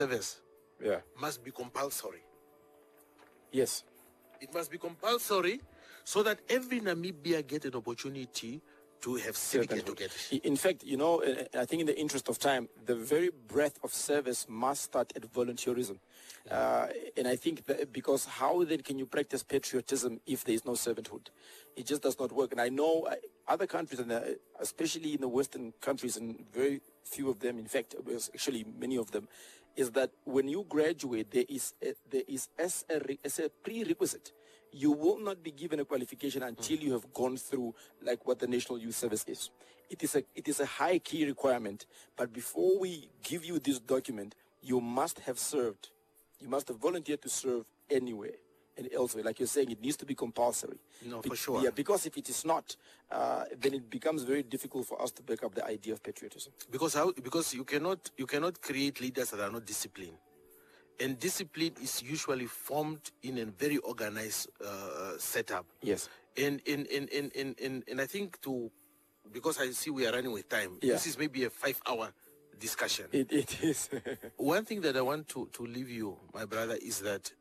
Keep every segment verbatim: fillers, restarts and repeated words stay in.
service Yeah. must be compulsory. Yes. It must be compulsory so that every Namibia get an opportunity to have civic education. In fact, you know, I think in the interest of time, the very breadth of service must start at volunteerism. Yeah. Uh, and I think that because how then can you practice patriotism if there is no servanthood? It just does not work. And I know other countries, and especially in the Western countries, and very few of them, in fact, actually many of them, is that when you graduate, there is a, there is as a, as a prerequisite. You will not be given a qualification until mm. you have gone through like what the National Youth Service is. It is a it is a high key requirement. But before we give you this document, you must have served. You must have volunteered to serve anywhere and elsewhere. Like you're saying, it needs to be compulsory. No, be- for sure. Yeah, because if it is not, uh, then it becomes very difficult for us to back up the idea of patriotism. Because how? Because you cannot you cannot create leaders that are not disciplined. And discipline is usually formed in a very organized uh, setup. Yes. And, and, and, and, and, and, and I think to, because I see we are running with time, yeah. this is maybe a five-hour discussion. It, it is. One thing that I want to, to leave you, my brother, is that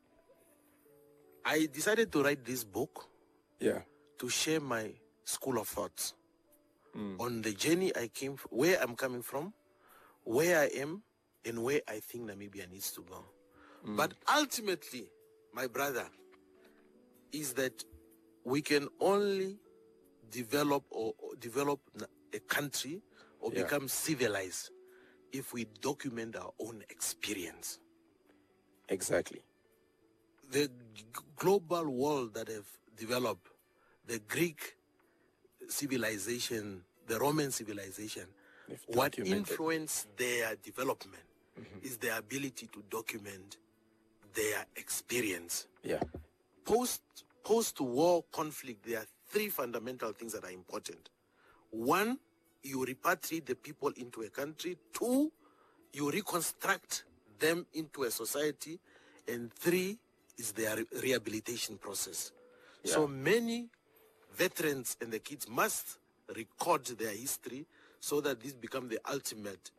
I decided to write this book yeah. to share my school of thoughts mm. on the journey I came from, where I'm coming from, where I am, and where I think Namibia needs to go. Mm. But ultimately, my brother, is that we can only develop or, or develop a country or yeah. become civilized if we document our own experience. Exactly. The g- global world that have developed, the Greek civilization, the Roman civilization, what influenced their development mm-hmm. is their ability to document their experience. Yeah. Post post-war conflict, there are three fundamental things that are important. One, you repatriate the people into a country. Two, you reconstruct them into a society. And three is their re- rehabilitation process. Yeah. So many veterans and the kids must record their history so that this becomes the ultimate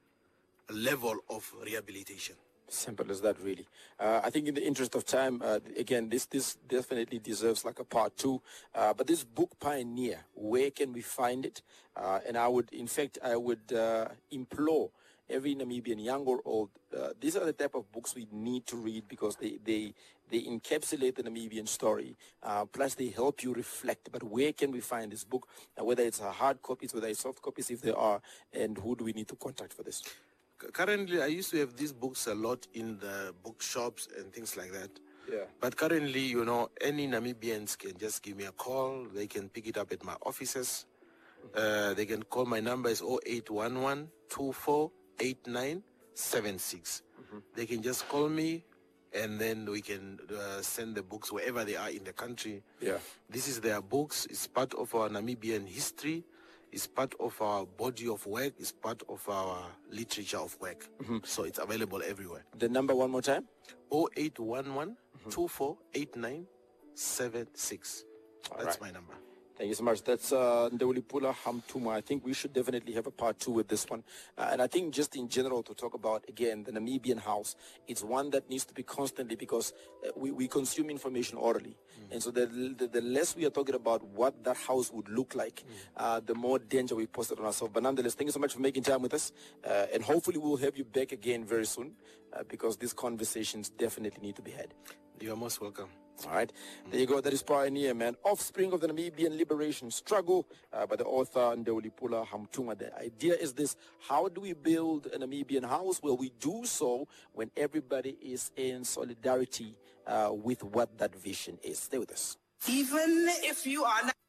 level of rehabilitation. Simple as that, really. Uh, I think in the interest of time, uh, again, this this definitely deserves like a part two. Uh, but this book, Pioneer, where can we find it? Uh, and I would, in fact, I would uh, implore every Namibian, young or old, uh, these are the type of books we need to read because they, they, they encapsulate the Namibian story. Uh, plus, they help you reflect. But where can we find this book? Uh, whether it's a hard copies, whether it's soft copies, if there are, and who do we need to contact for this? Currently, I used to have these books a lot in the bookshops and things like that. Yeah. But currently, you know, any Namibians can just give me a call. They can pick it up at my offices. Mm-hmm. Uh, they can call. My number is zero eight one one, two four eight nine seven six. Mm-hmm. They can just call me, and then we can uh, send the books wherever they are in the country. Yeah. This is their books. It's part of our Namibian history. It's part of our body of work. It's part of our literature of work. Mm-hmm. So it's available everywhere. The number one more time? zero eight one one, two four eight nine seven six. That's right. My number. Thank you so much. That's uh, Ndewulipula Hamtuma. I think we should definitely have a part two with this one. Uh, and I think just in general to talk about, again, the Namibian house, it's one that needs to be constantly because uh, we, we consume information orally. Mm. And so the, the, the less we are talking about what that house would look like, mm. uh, the more danger we post it on ourselves. But nonetheless, thank you so much for making time with us. Uh, and hopefully we'll have you back again very soon uh, because these conversations definitely need to be had. You are most welcome. All right. There you go. That is Pioneer, man. Offspring of the Namibian Liberation Struggle uh, by the author Ndewulipula Hamtuma. The idea is this. How do we build a Namibian house? Well, we do so when everybody is in solidarity uh, with what that vision is. Stay with us. Even if you are not